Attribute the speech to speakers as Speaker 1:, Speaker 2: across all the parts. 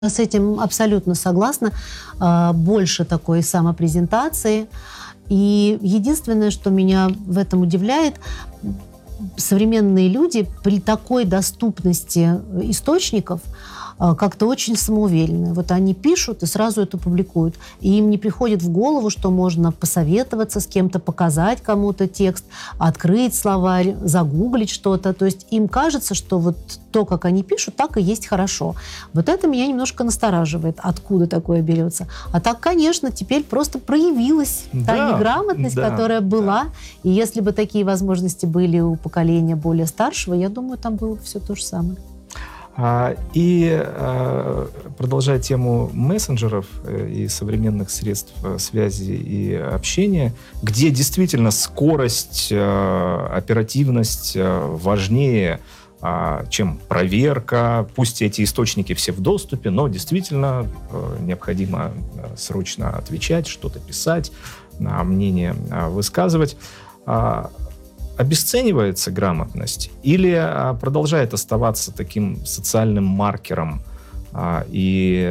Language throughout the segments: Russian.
Speaker 1: С этим абсолютно согласна. Больше такой самопрезентации. И единственное, что меня в этом удивляет, современные люди при такой доступности источников как-то очень самоуверенные. Вот они пишут и сразу это публикуют. И им не приходит в голову, что можно посоветоваться с кем-то, показать кому-то текст, открыть словарь, загуглить что-то. То есть им кажется, что вот то, как они пишут, так и есть хорошо. Вот это меня немножко настораживает, откуда такое берется. А так, конечно, теперь просто проявилась та неграмотность, которая была. И если бы такие возможности были у поколения более старшего, я думаю, там было бы все то же самое.
Speaker 2: И продолжая тему мессенджеров и современных средств связи и общения, где действительно скорость, оперативность важнее, чем проверка. Пусть эти источники все в доступе, но действительно необходимо срочно отвечать, что-то писать, мнение высказывать. Обесценивается грамотность или продолжает оставаться таким социальным маркером и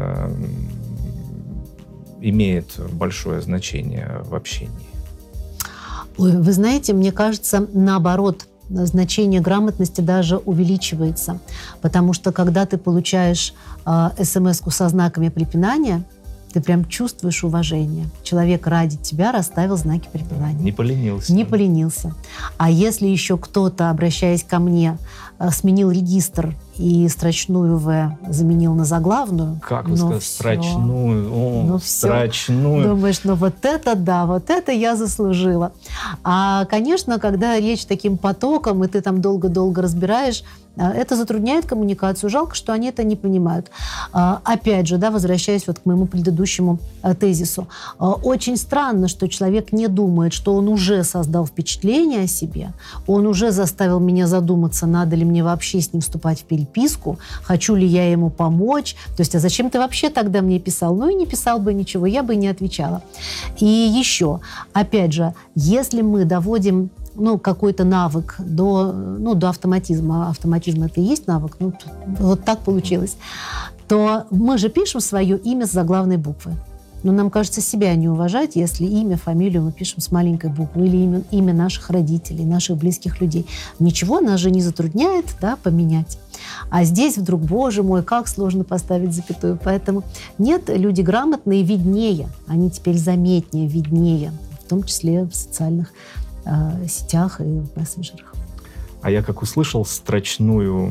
Speaker 2: имеет большое значение в общении?
Speaker 1: Ой, вы знаете, мне кажется, наоборот, значение грамотности даже увеличивается. Потому что когда ты получаешь смс-ку со знаками препинания, ты прям чувствуешь уважение. Человек ради тебя расставил знаки препинания.
Speaker 2: Не поленился.
Speaker 1: Не поленился. А если еще кто-то, обращаясь ко мне, сменил регистр и строчную «В» заменил на заглавную...
Speaker 2: Как вы сказали? Строчную. Строчную.
Speaker 1: Думаешь, вот это да, вот это я заслужила. А, конечно, когда речь таким потоком, и ты там долго-долго разбираешь, это затрудняет коммуникацию. Жалко, что они это не понимают. Опять же, возвращаясь к моему предыдущему тезису. Очень странно, что человек не думает, что он уже создал впечатление о себе, он уже заставил меня задуматься, надо ли мне вообще с ним вступать в переписку, хочу ли я ему помочь. То есть, а зачем ты вообще тогда мне писал? Ну и не писал бы ничего, я бы не отвечала. И еще, опять же, если мы доводим какой-то навык до автоматизма, автоматизм это и есть навык, вот так получилось, то мы же пишем свое имя с заглавной буквы. Но нам кажется себя не уважать, если имя, фамилию мы пишем с маленькой буквы, или имя наших родителей, наших близких людей. Ничего нас же не затрудняет поменять. А здесь вдруг, боже мой, как сложно поставить запятую. Поэтому нет, люди грамотные, виднее, они теперь заметнее, виднее, в том числе в социальных сетях и в мессенджерах.
Speaker 2: А я как услышал строчную,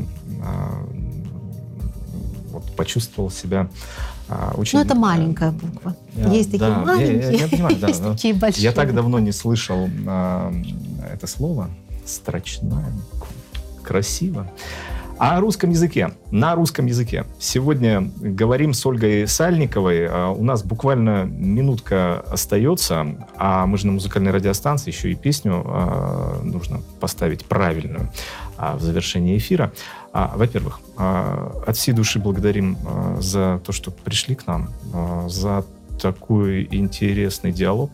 Speaker 2: почувствовал себя очень...
Speaker 1: это маленькая буква. Есть такие маленькие,
Speaker 2: я понимаю,
Speaker 1: есть такие большие.
Speaker 2: Я так давно не слышал это слово. Строчная буква. Красиво. О русском языке. На русском языке. Сегодня говорим с Ольгой Сальниковой. У нас буквально минутка остается, а мы же на музыкальной радиостанции, еще и песню нужно поставить правильную в завершении эфира. Во-первых, от всей души благодарим за то, что пришли к нам, за такой интересный диалог.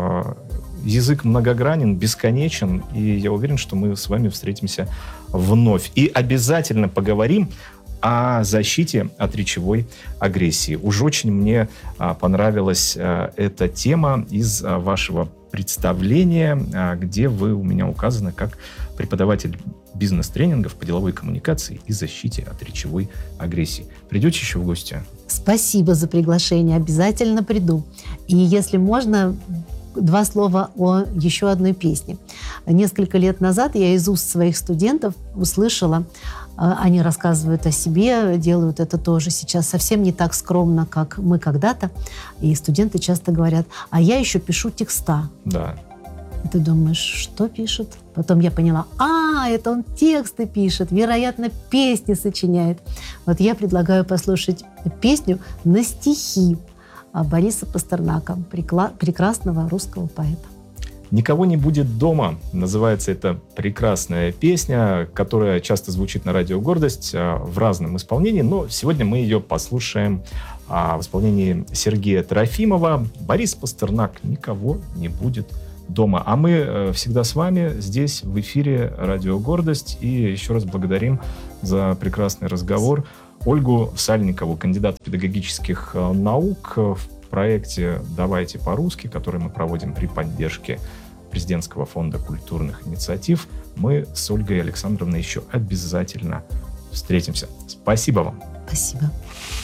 Speaker 2: Язык многогранен, бесконечен, и я уверен, что мы с вами встретимся вновь. И обязательно поговорим о защите от речевой агрессии. Уж очень мне понравилась эта тема из вашего представления, где вы у меня указаны как преподаватель бизнес-тренингов по деловой коммуникации и защите от речевой агрессии. Придете еще в гости?
Speaker 1: Спасибо за приглашение. Обязательно приду. И если можно... 2 слова о еще одной песне. Несколько лет назад я из уст своих студентов услышала, они рассказывают о себе, делают это тоже сейчас совсем не так скромно, как мы когда-то. И студенты часто говорят, а я еще пишу текста.
Speaker 2: Да.
Speaker 1: И ты думаешь, что пишет? Потом я поняла, это он тексты пишет, вероятно, песни сочиняет. Вот я предлагаю послушать песню на стихи Бориса Пастернака, прекрасного русского поэта.
Speaker 2: «Никого не будет дома» называется эта прекрасная песня, которая часто звучит на радио «Гордость» в разном исполнении, но сегодня мы ее послушаем в исполнении Сергея Трофимова. Борис Пастернак «Никого не будет дома». А мы всегда с вами здесь, в эфире радио «Гордость». И еще раз благодарим за прекрасный разговор Ольгу Сальникову, кандидата педагогических наук, в проекте «Давайте по-русски», который мы проводим при поддержке Президентского фонда культурных инициатив. Мы с Ольгой Александровной еще обязательно встретимся. Спасибо вам.
Speaker 1: Спасибо.